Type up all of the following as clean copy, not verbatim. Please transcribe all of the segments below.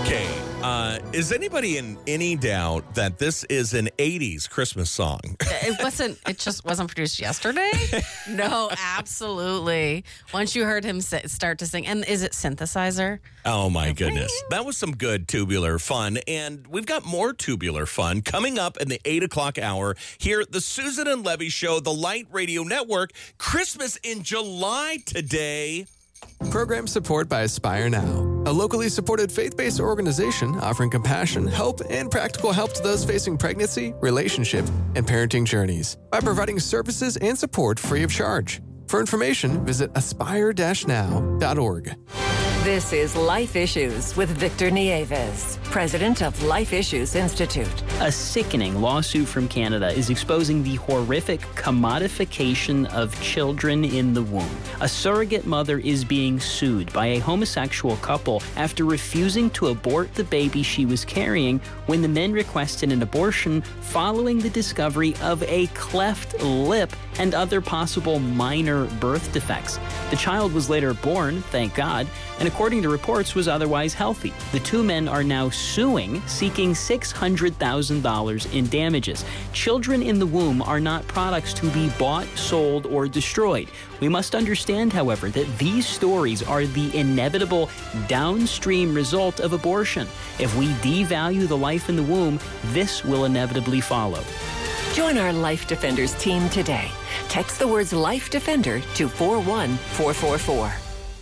Okay, is anybody in any doubt that this is an 80s Christmas song? It just wasn't produced yesterday? No, absolutely. Once you heard him start to sing, and is it synthesizer? Oh, my goodness. That was some good tubular fun, and we've got more tubular fun coming up in the 8 o'clock hour here at the Susan and Levy Show, the Light Radio Network. Christmas in July today. Program support by Aspire Now, a locally supported faith-based organization offering compassion, hope, and practical help to those facing pregnancy, relationship, and parenting journeys by providing services and support free of charge. For information, visit aspire-now.org. This is Life Issues with Victor Nieves, president of Life Issues Institute. A sickening lawsuit from Canada is exposing the horrific commodification of children in the womb. A surrogate mother is being sued by a homosexual couple after refusing to abort the baby she was carrying when the men requested an abortion following the discovery of a cleft lip and other possible minor birth defects. The child was later born, thank God, and according to reports was otherwise healthy. The two men are now suing, seeking $600,000 in damages. Children in the womb are not products to be bought, sold, or destroyed. We must understand, however, that these stories are the inevitable downstream result of abortion. If we devalue the life in the womb, this will inevitably follow. Join our Life Defenders team today. Text the words Life Defender to 41444.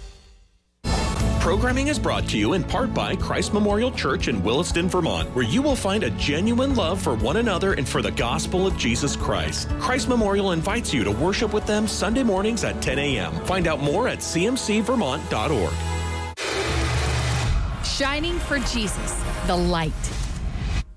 Programming is brought to you in part by Christ Memorial Church in Williston, Vermont, where you will find a genuine love for one another and for the gospel of Jesus Christ. Christ Memorial invites you to worship with them Sunday mornings at 10 a.m. Find out more at cmcvermont.org. Shining for Jesus, the light.